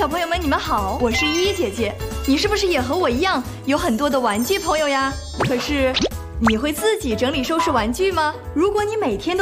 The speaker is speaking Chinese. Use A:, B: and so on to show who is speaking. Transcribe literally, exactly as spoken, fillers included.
A: 小朋友们，你们好，我是依依姐姐。你是不是也和我一样有很多的玩具朋友呀？可是，你会自己整理收拾玩具吗？如果你每天都